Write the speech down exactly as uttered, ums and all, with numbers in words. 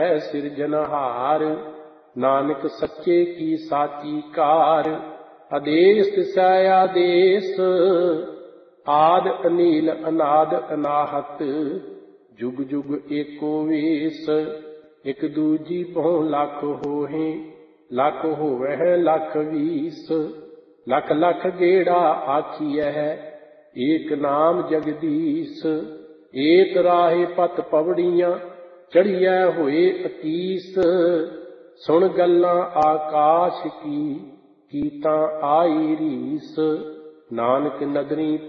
है सिरजनहार। नानक सच्चे की साची कार। आदेश तिसै आदेश आद अनील अनाद अनाहत। जुग जुग एको वेस एक दूजी बहु लख होहे। लख होवै लख बीस लख लख गेड़ा आखियह एक नाम जगदीश। एक राहे पत पवड़ियां चढ़िया होए अतीस। सुन गल्लां आकाश की कीतां आई रीस। नानक नदरी